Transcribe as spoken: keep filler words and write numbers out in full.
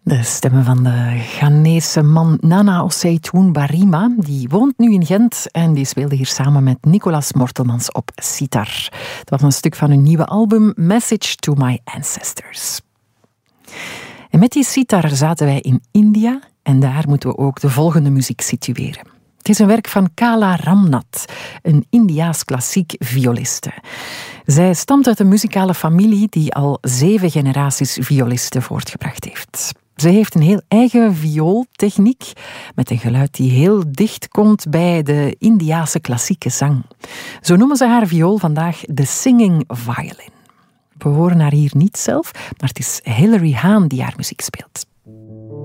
De stemmen van de Ghanese man Nana Osei-Toun Barima, die woont nu in Gent en die speelde hier samen met Nicolas Mortelmans op sitar. Dat was een stuk van hun nieuwe album Message to My Ancestors. En met die sitar zaten wij in India en daar moeten we ook de volgende muziek situeren. Het is een werk van Kala Ramnath, een Indiaas klassiek violiste. Zij stamt uit een muzikale familie die al zeven generaties violisten voortgebracht heeft. Ze heeft een heel eigen viooltechniek met een geluid die heel dicht komt bij de Indiase klassieke zang. Zo noemen ze haar viool vandaag de Singing Violin. We horen haar hier niet zelf, maar het is Hilary Hahn die haar muziek speelt.